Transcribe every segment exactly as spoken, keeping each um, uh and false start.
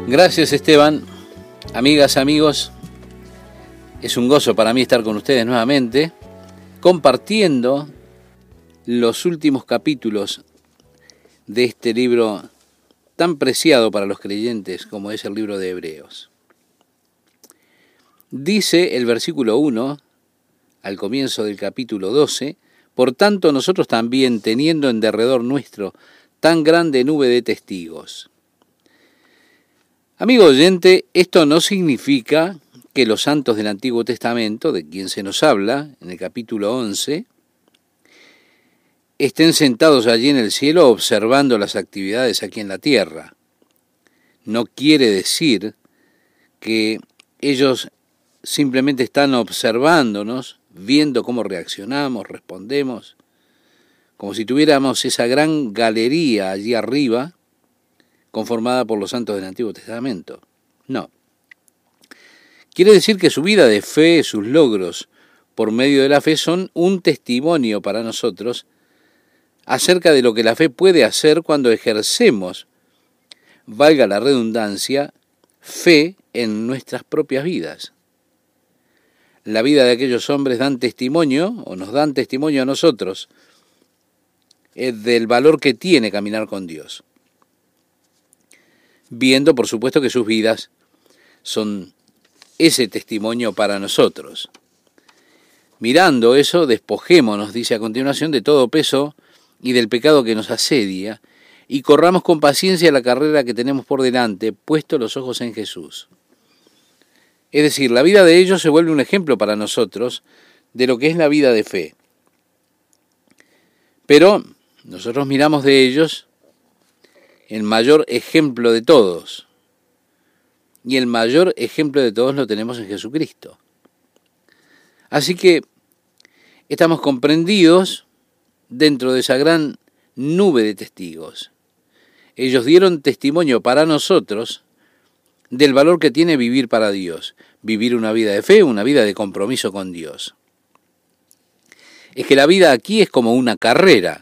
Gracias, Esteban. Amigas, amigos, es un gozo para mí estar con ustedes nuevamente, compartiendo los últimos capítulos de este libro tan preciado para los creyentes como es el libro de Hebreos. Dice el versículo uno, al comienzo del capítulo doce, por tanto nosotros también, teniendo en derredor nuestro tan grande nube de testigos. Amigo oyente, esto no significa que los santos del Antiguo Testamento, de quien se nos habla en el capítulo once, estén sentados allí en el cielo observando las actividades aquí en la tierra. No quiere decir que ellos simplemente están observándonos, viendo cómo reaccionamos, respondemos, como si tuviéramos esa gran galería allí arriba, conformada por los santos del Antiguo Testamento. No. Quiere decir que su vida de fe, sus logros por medio de la fe son un testimonio para nosotros acerca de lo que la fe puede hacer cuando ejercemos, valga la redundancia, fe en nuestras propias vidas. La vida de aquellos hombres dan testimonio, o nos dan testimonio a nosotros, del valor que tiene caminar con Dios. Viendo, por supuesto, que sus vidas son ese testimonio para nosotros. Mirando eso, despojémonos, dice a continuación, de todo peso y del pecado que nos asedia, y corramos con paciencia la carrera que tenemos por delante, puesto los ojos en Jesús. Es decir, la vida de ellos se vuelve un ejemplo para nosotros de lo que es la vida de fe. Pero nosotros miramos de ellos el mayor ejemplo de todos. Y el mayor ejemplo de todos lo tenemos en Jesucristo. Así que estamos comprendidos dentro de esa gran nube de testigos. Ellos dieron testimonio para nosotros del valor que tiene vivir para Dios, vivir una vida de fe, una vida de compromiso con Dios. Es que la vida aquí es como una carrera,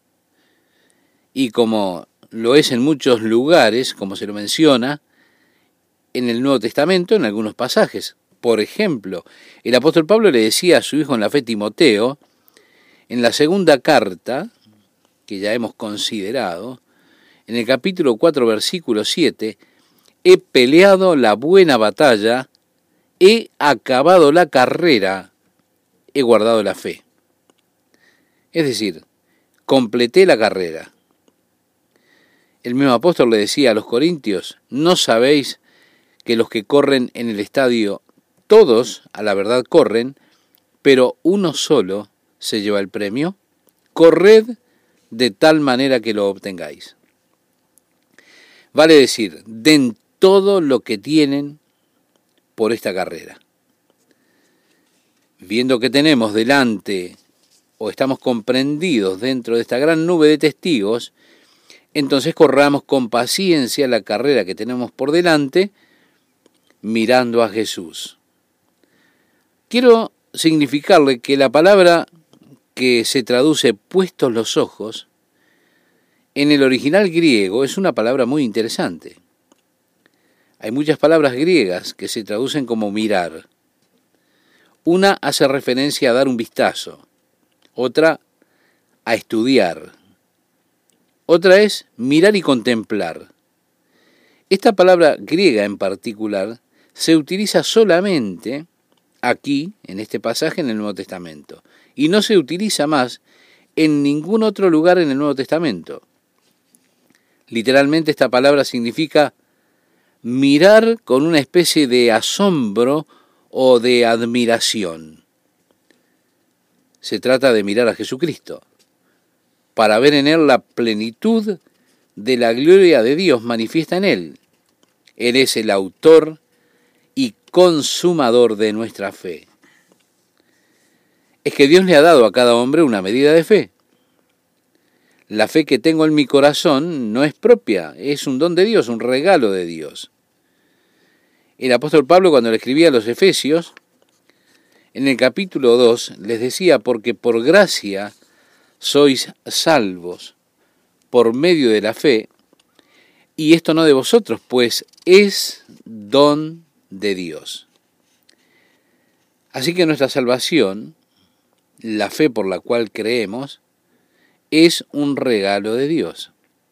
y como lo es en muchos lugares, como se lo menciona en el Nuevo Testamento, en algunos pasajes. Por ejemplo, el apóstol Pablo le decía a su hijo en la fe Timoteo, en la segunda carta, que ya hemos considerado, en el capítulo cuatro, versículo siete, he peleado la buena batalla, he acabado la carrera, he guardado la fe. Es decir, completé la carrera. El mismo apóstol le decía a los corintios, ¿no sabéis que los que corren en el estadio, todos a la verdad corren, pero uno solo se lleva el premio? Corred de tal manera que lo obtengáis. Vale decir, den todo lo que tienen por esta carrera. Viendo que tenemos delante, o estamos comprendidos dentro de esta gran nube de testigos, entonces corramos con paciencia la carrera que tenemos por delante, mirando a Jesús. Quiero significarle que la palabra que se traduce puestos los ojos, en el original griego es una palabra muy interesante. Hay muchas palabras griegas que se traducen como mirar. Una hace referencia a dar un vistazo, otra a estudiar, otra es mirar y contemplar. Esta palabra griega en particular se utiliza solamente aquí, en este pasaje en el Nuevo Testamento, y no se utiliza más en ningún otro lugar en el Nuevo Testamento. Literalmente esta palabra significa mirar con una especie de asombro o de admiración. Se trata de mirar a Jesucristo, para ver en Él la plenitud de la gloria de Dios manifiesta en Él. Él es el autor y consumador de nuestra fe. Es que Dios le ha dado a cada hombre una medida de fe. La fe que tengo en mi corazón no es propia, es un don de Dios, un regalo de Dios. El apóstol Pablo, cuando le escribía a los Efesios, en el capítulo dos, les decía, porque por gracia sois salvos por medio de la fe, Y esto no de vosotros, pues es don de Dios. Así que nuestra salvación, la fe por la cual creemos, es un regalo de Dios.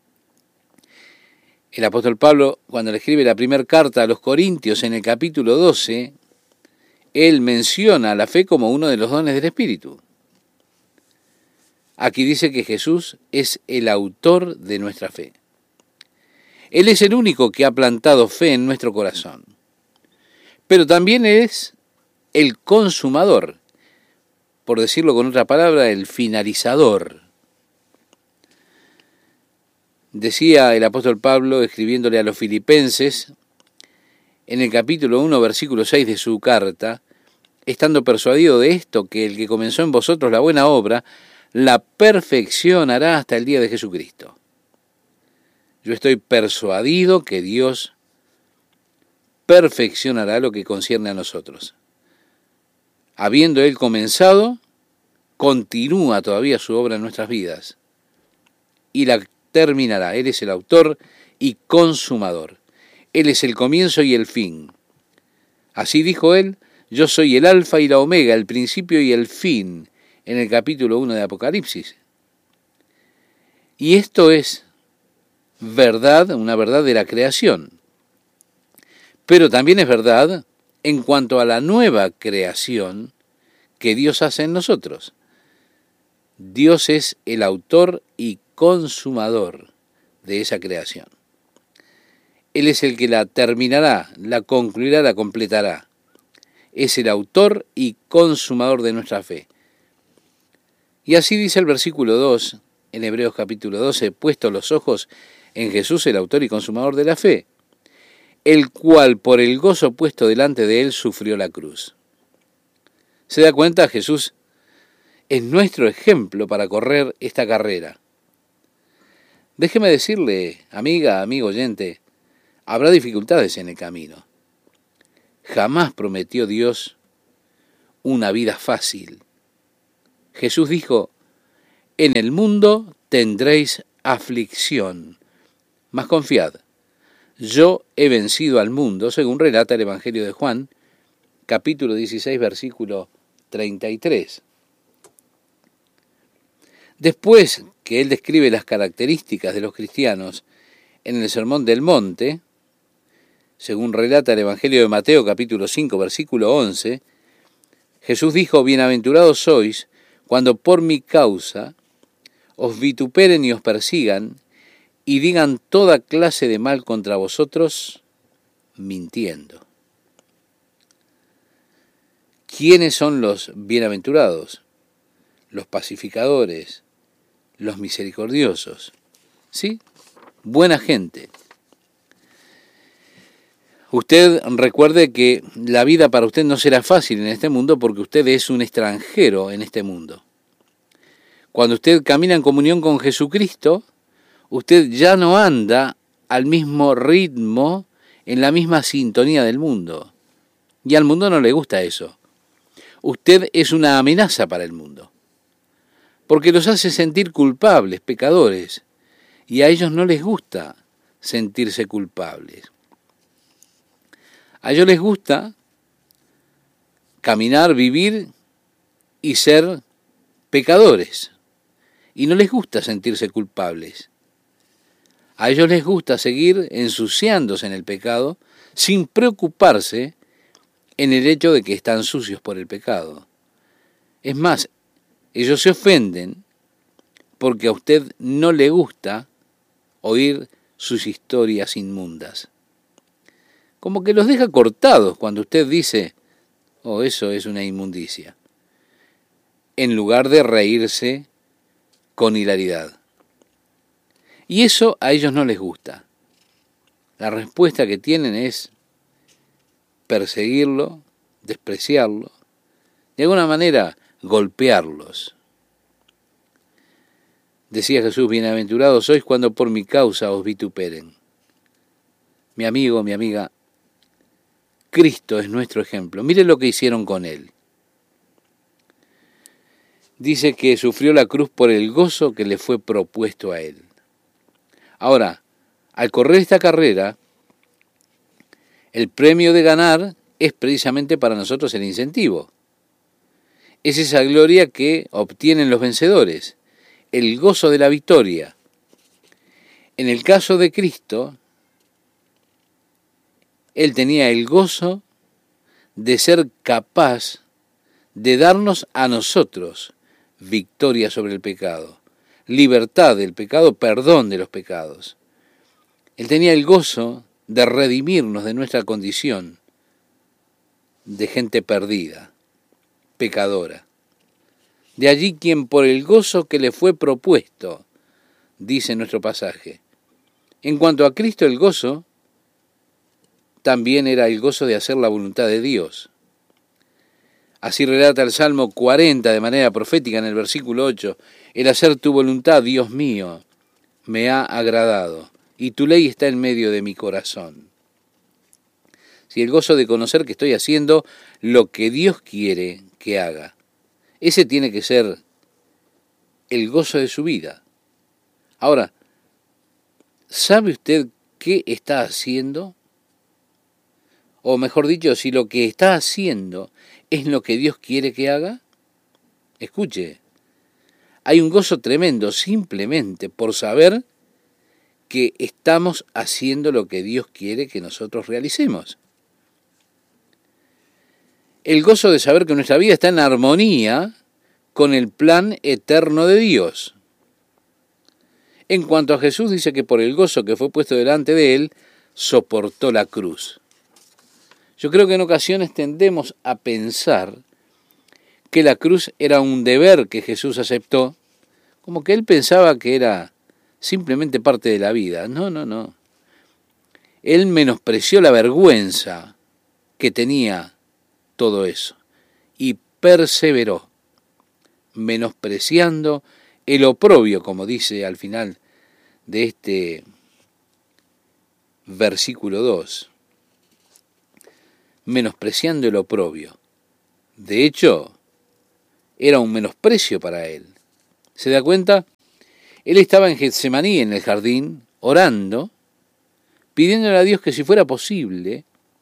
El apóstol Pablo, cuando le escribe la primera carta a los Corintios en el capítulo doce, él menciona la fe como uno de los dones del Espíritu. Aquí dice que Jesús es el autor de nuestra fe. Él es el único que ha plantado fe en nuestro corazón. Pero también es el consumador, por decirlo con otra palabra, el finalizador. Decía el apóstol Pablo, escribiéndole a los filipenses, en el capítulo uno, versículo seis de su carta, estando persuadido de esto, que el que comenzó en vosotros la buena obra, la perfeccionará hasta el día de Jesucristo. Yo estoy persuadido que Dios perfeccionará lo que concierne a nosotros. Habiendo Él comenzado, continúa todavía su obra en nuestras vidas y la terminará. Él es el autor y consumador. Él es el comienzo y el fin. Así dijo Él, yo soy el alfa y la omega, el principio y el fin, en el capítulo uno de Apocalipsis. Y esto es verdad, una verdad de la creación. Pero también es verdad en cuanto a la nueva creación que Dios hace en nosotros. Dios es el autor y consumador de esa creación. Él es el que la terminará, la concluirá, la completará. Es el autor y consumador de nuestra fe. Y así dice el versículo dos, en Hebreos capítulo doce, puesto los ojos en Jesús, el autor y consumador de la fe, el cual por el gozo puesto delante de él sufrió la cruz. ¿Se da cuenta? Jesús es nuestro ejemplo para correr esta carrera. Déjeme decirle, amiga, amigo oyente, habrá dificultades en el camino. Jamás prometió Dios una vida fácil. Jesús dijo, en el mundo tendréis aflicción, mas confiad, yo he vencido al mundo, según relata el Evangelio de Juan, capítulo dieciséis, versículo treinta y tres. Después que él describe las características de los cristianos en el Sermón del Monte, según relata el Evangelio de Mateo, capítulo cinco, versículo once, Jesús dijo, bienaventurados sois cuando por mi causa os vituperen y os persigan y digan toda clase de mal contra vosotros, mintiendo. ¿Quiénes son los bienaventurados? Los pacificadores, los misericordiosos. ¿Sí? Buena gente. Usted recuerde que la vida para usted no será fácil en este mundo porque usted es un extranjero en este mundo. Cuando usted camina en comunión con Jesucristo, usted ya no anda al mismo ritmo, en la misma sintonía del mundo. Y al mundo no le gusta eso. Usted es una amenaza para el mundo, porque los hace sentir culpables, pecadores, y a ellos no les gusta sentirse culpables. A ellos les gusta caminar, vivir y ser pecadores, y no les gusta sentirse culpables. A ellos les gusta seguir ensuciándose en el pecado sin preocuparse en el hecho de que están sucios por el pecado. Es más, ellos se ofenden porque a usted no le gusta oír sus historias inmundas. Como que los deja cortados cuando usted dice, oh, eso es una inmundicia, en lugar de reírse con hilaridad. Y eso a ellos no les gusta. La respuesta que tienen es perseguirlo, despreciarlo, de alguna manera golpearlos. Decía Jesús, bienaventurados sois cuando por mi causa os vituperen. Mi amigo, mi amiga, Cristo es nuestro ejemplo. Mire lo que hicieron con él. Dice que sufrió la cruz por el gozo que le fue propuesto a él. Ahora, Al correr esta carrera, el premio de ganar es precisamente para nosotros el incentivo. Es esa gloria que obtienen los vencedores, el gozo de la victoria. En el caso de Cristo, Él tenía el gozo de ser capaz de darnos a nosotros victoria sobre el pecado, libertad del pecado, perdón de los pecados. Él tenía el gozo de redimirnos de nuestra condición de gente perdida, pecadora. De allí quien por el gozo que le fue propuesto, dice nuestro pasaje. En cuanto a Cristo, el gozo también era el gozo de hacer la voluntad de Dios. Así relata el Salmo cuarenta de manera profética en el versículo ocho, el hacer tu voluntad, Dios mío, me ha agradado, y tu ley está en medio de mi corazón. Si el gozo de conocer que estoy haciendo lo que Dios quiere que haga, ese tiene que ser el gozo de su vida. Ahora, ¿sabe usted qué está haciendo? O mejor dicho, si lo que está haciendo es lo que Dios quiere que haga. Escuche, hay un gozo tremendo simplemente por saber que estamos haciendo lo que Dios quiere que nosotros realicemos. El gozo de saber que nuestra vida está en armonía con el plan eterno de Dios. En cuanto a Jesús, dice que por el gozo que fue puesto delante de él, soportó la cruz. Yo creo que en ocasiones tendemos a pensar que la cruz era un deber que Jesús aceptó, como que él pensaba que era simplemente parte de la vida. No, no, no. Él menospreció la vergüenza que tenía todo eso y perseveró, menospreciando el oprobio, como dice al final de este versículo dos, menospreciando el oprobio. De hecho, era un menosprecio para él. ¿Se da cuenta? Él estaba en Getsemaní, en el jardín, orando, pidiéndole a Dios que si fuera posible,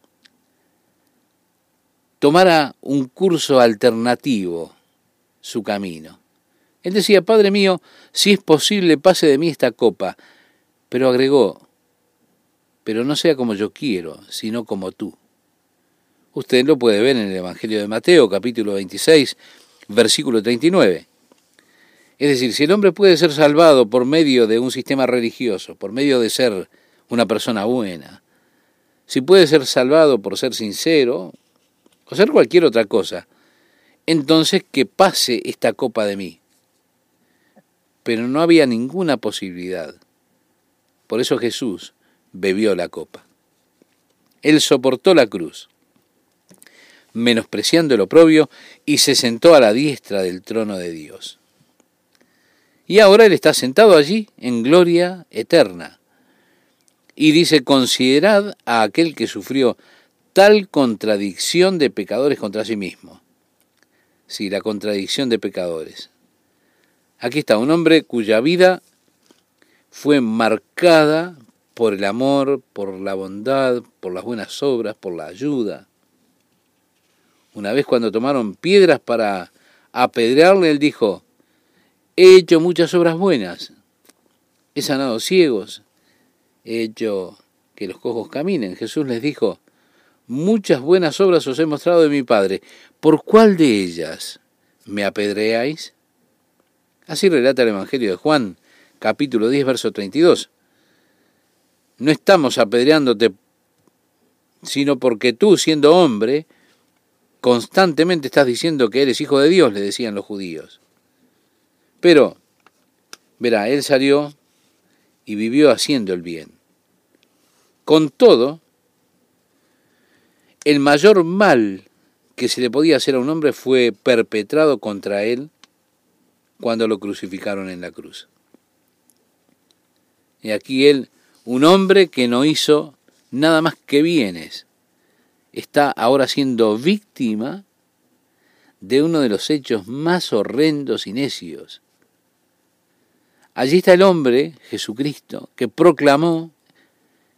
tomara un curso alternativo su camino. Él decía, Padre mío, si es posible, pase de mí esta copa. Pero agregó, pero no sea como yo quiero, sino como tú. Usted lo puede ver en el Evangelio de Mateo, capítulo veintiséis, versículo treinta y nueve. Es decir, si el hombre puede ser salvado por medio de un sistema religioso, por medio de ser una persona buena, si puede ser salvado por ser sincero, o ser cualquier otra cosa, entonces que pase esta copa de mí. Pero no había ninguna posibilidad. Por eso Jesús bebió la copa. Él soportó la cruz, menospreciando el oprobio, y se sentó a la diestra del trono de Dios. Y ahora Él está sentado allí en gloria eterna. Y dice, considerad a aquel que sufrió tal contradicción de pecadores contra sí mismo. Sí, la contradicción de pecadores. Aquí está, un hombre cuya vida fue marcada por el amor, por la bondad, por las buenas obras, por la ayuda. Una vez cuando tomaron piedras para apedrearle, él dijo, he hecho muchas obras buenas, he sanado ciegos, he hecho que los cojos caminen. Jesús les dijo, muchas buenas obras os he mostrado de mi Padre, ¿por cuál de ellas me apedreáis? Así relata el Evangelio de Juan, capítulo diez, verso treinta y dos. No estamos apedreándote, sino porque tú, siendo hombre, constantemente estás diciendo que eres hijo de Dios, le decían los judíos. Pero, verá, él salió y vivió haciendo el bien. Con todo, el mayor mal que se le podía hacer a un hombre fue perpetrado contra él cuando lo crucificaron en la cruz. Y aquí él, un hombre que no hizo nada más que bienes, está ahora siendo víctima de uno de los hechos más horrendos y necios. Allí está el hombre, Jesucristo, que proclamó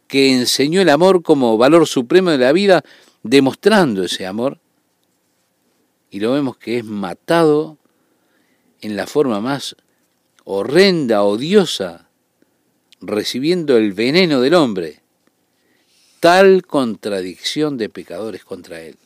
que enseñó el amor como valor supremo de la vida, demostrando ese amor, y lo vemos que es matado en la forma más horrenda, odiosa, recibiendo el veneno del hombre. Tal contradicción de pecadores contra él.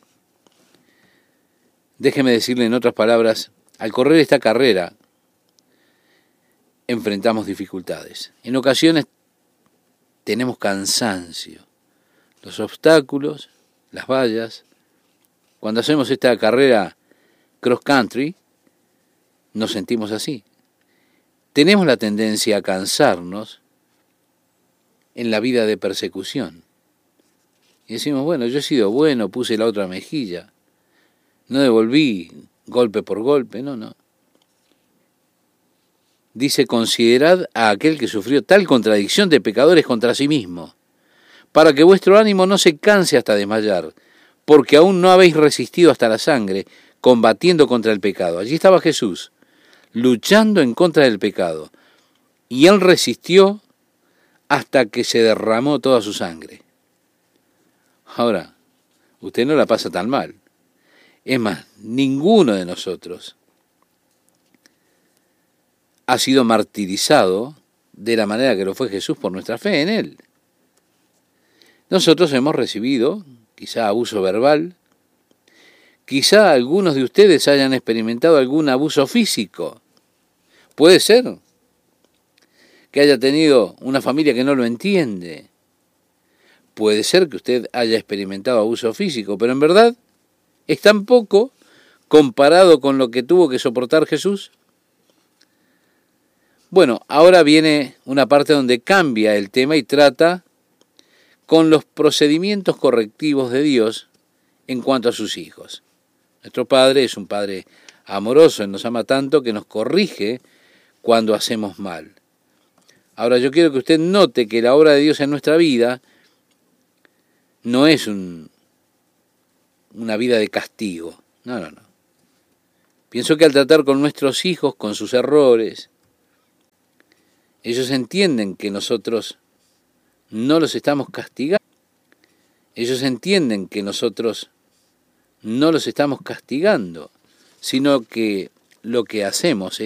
Déjeme decirle en otras palabras, al correr esta carrera, enfrentamos dificultades. En ocasiones tenemos cansancio, los obstáculos, las vallas. Cuando hacemos esta carrera cross country, nos sentimos así. Tenemos la tendencia a cansarnos en la vida de persecución. Y decimos, bueno, yo he sido bueno, puse la otra mejilla, no devolví golpe por golpe, no, no. Dice, considerad a aquel que sufrió tal contradicción de pecadores contra sí mismo, para que vuestro ánimo no se canse hasta desmayar, porque aún no habéis resistido hasta la sangre, combatiendo contra el pecado. Allí estaba Jesús, luchando en contra del pecado, y él resistió hasta que se derramó toda su sangre. Ahora, usted no la pasa tan mal. Es más, ninguno de nosotros ha sido martirizado de la manera que lo fue Jesús por nuestra fe en él. Nosotros hemos recibido quizá abuso verbal, quizá algunos de ustedes hayan experimentado algún abuso físico. Puede ser que haya tenido una familia que no lo entiende. Puede ser que usted haya experimentado abuso físico, pero en verdad es tan poco comparado con lo que tuvo que soportar Jesús. Bueno, ahora viene una parte donde cambia el tema y trata con los procedimientos correctivos de Dios en cuanto a sus hijos. Nuestro Padre es un Padre amoroso, Él nos ama tanto que nos corrige cuando hacemos mal. Ahora yo quiero que usted note que la obra de Dios en nuestra vida no es un, una vida de castigo. No, no, no. Pienso que al tratar con nuestros hijos, con sus errores, ellos entienden que nosotros no los estamos castigando. Ellos entienden que nosotros no los estamos castigando, sino que lo que hacemos es